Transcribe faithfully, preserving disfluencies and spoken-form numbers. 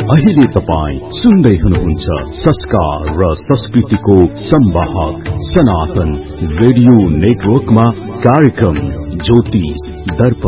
अहिले तपाईँ सुन्दै हुनुहुन्छ संस्कार र संस्कृतिको संवाहक सनातन रेडियो नेटवर्कमा कार्यक्रम ज्योतिष दर्पण।